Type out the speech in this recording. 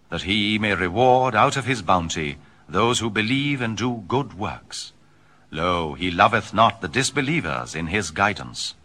that he may reward out of his bounty those who believe and do good works. Lo, he loveth not the disbelievers in his guidance.